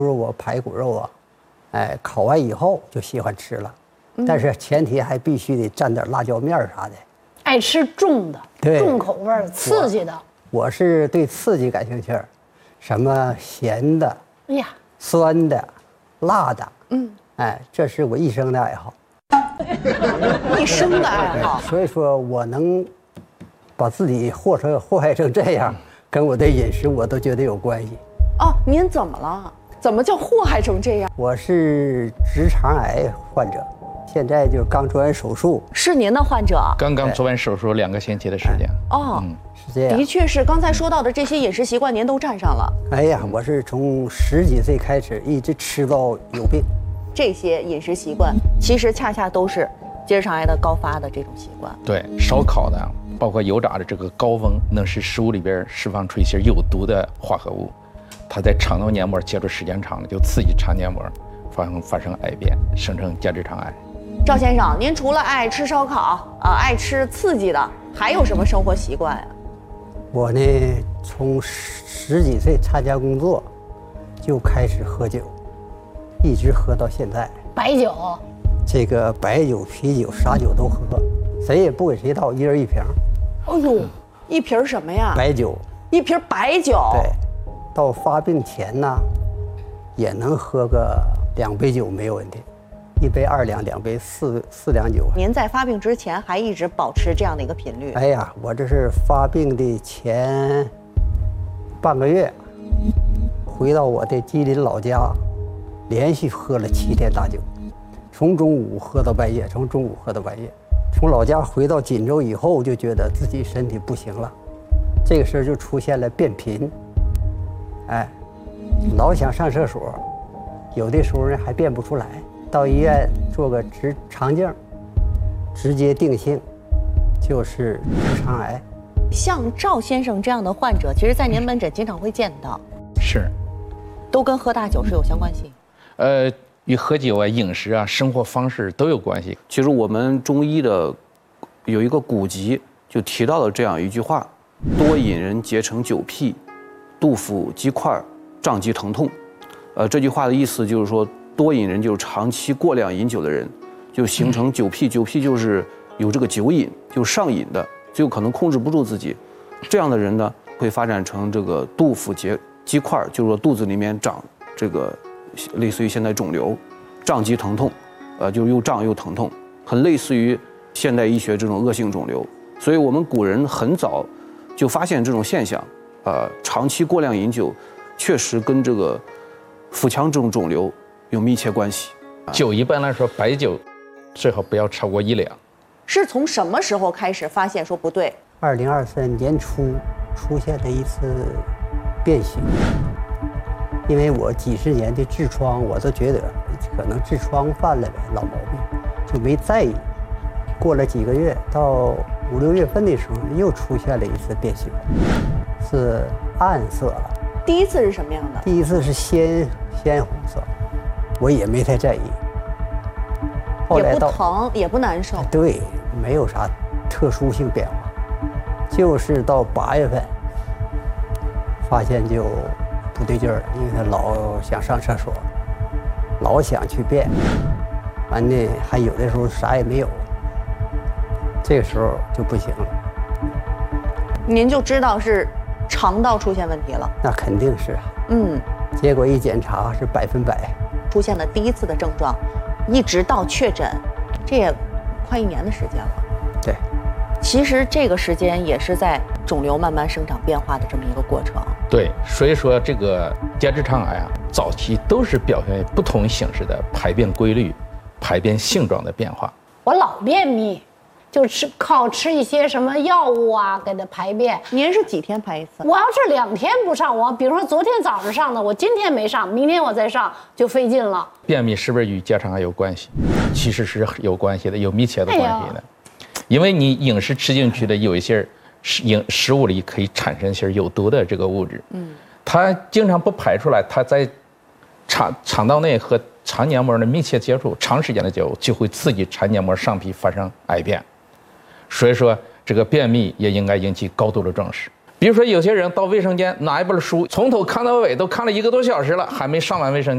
比如我排骨肉啊，哎，烤完以后就喜欢吃了，但是前提还必须得蘸点辣椒面啥的。 爱吃重的， 对， 重口味儿、刺激的。 我是对刺激感兴趣，什么咸的、 哎呀， 酸的、辣的，哎，这是我一生的爱好。 一生的爱好。 所以说我能把自己祸害成这样，跟我的饮食我都觉得有关系。 哦，您怎么了？怎么叫祸害成这样？ 我是直肠癌患者，现在就刚做完手术。 是您的患者？ 刚刚做完手术2个星期的时间。 哦， 是这样。 的确是，刚才说到的这些饮食习惯，您都占上了。 哎呀，我是从10几岁开始，一直吃到有病。 这些饮食习惯其实恰恰都是结直肠癌的高发的这种习惯。 对，烧烤的，包括油炸的这个高温，能使食物里边释放出一些有毒的化合物，它在肠道黏膜接触时间长了，就刺激肠黏膜发生癌变，生成结直肠癌。 赵先生，您除了爱吃烧烤爱吃刺激的，还有什么生活习惯呀？ 我呢，从10几岁参加工作，就开始喝酒，一直喝到现在。 白酒， 这个白酒、啤酒啥酒都喝，谁也不给谁倒，一人一瓶。 哎呦，一瓶什么呀？ 白酒。 一瓶白酒。 对，到发病前呢，也能喝个2杯酒没有问题，1杯2两，2杯4两酒。 您在发病之前还一直保持这样的一个频率？ 哎呀，我这是发病的前半个月，回到我的吉林老家，连续喝了7天大酒，从中午喝到半夜，从中午喝到半夜。从老家回到锦州以后，就觉得自己身体不行了，这个时候就出现了便频，哎，老想上厕所，有的时候呢还便不出来，到医院做个肠镜，直接定性就是直肠癌。 像赵先生这样的患者，其实在您门诊经常会见到， 是， 都跟喝大酒是有相关性。 与喝酒啊、饮食啊、生活方式都有关系。 其实我们中医的有一个古籍就提到了这样一句话：多饮人结成酒癖，肚腹积块，胀积疼痛。这句话的意思就是说，多饮人就是长期过量饮酒的人，就形成酒癖。酒癖就是有这个酒瘾，就上瘾的，就可能控制不住自己。这样的人呢，会发展成这个肚腹积块，就是说肚子里面长这个类似于现在肿瘤，胀积疼痛，就又胀又疼痛，很类似于现代医学这种恶性肿瘤。所以我们古人很早就发现这种现象，长期过量饮酒，确实跟这个腹腔这种肿瘤有密切关系。 酒一般来说，白酒最好不要超过1两。 是从什么时候开始发现说不对 ？2023年初出现了一次便血，因为我几十年的痔疮，我都觉得可能痔疮犯了呗，老毛病，就没在意。过了几个月，到5、6月份的时候，又出现了一次便血，是暗色了。 第一次是什么样的？ 第一次是鲜红色，我也没太在意。后来也不疼，也不难受。 对，没有啥特殊性变化，就是到8月份，发现就不对劲儿了，因为他老想上厕所，老想去便，完呢还有的时候啥也没有，这个时候就不行了。 您就知道是肠道出现问题了？ 那肯定是啊。结果一检查是100%， 出现了第一次的症状，一直到确诊，这也快1年的时间了。 对， 其实这个时间也是在肿瘤慢慢生长变化的这么一个过程。 对，所以说这个结直肠癌啊，早期都是表现不同形式的排便规律、排便性状的变化。 我老便秘，就靠吃一些什么药物啊给它排便。 您是几天排一次？ 我要是2天不上，我比如说昨天早上上的，我今天没上，明天我再上就费劲了。 便秘是不是与结肠癌有关系？其实是有关系的，有密切的关系的。因为你饮食吃进去的有一些食物里可以产生一些有毒的这个物质，它经常不排出来，它在肠道内和肠黏膜的密切接触，长时间的接触就会刺激肠黏膜上皮发生癌变。所以说这个便秘也应该引起高度的重视。比如说有些人到卫生间拿一本书，从头看到尾都看了1个多小时了，还没上完卫生间。